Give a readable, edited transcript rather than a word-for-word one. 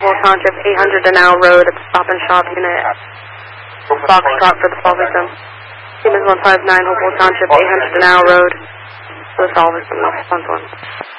Hopewell Township, 800 Denal Road at the Stop and Shop unit. Foxtrot for the fall victim. Team is 159, Hopewell Township, 800 Denal Road. For the fall victim, response 1.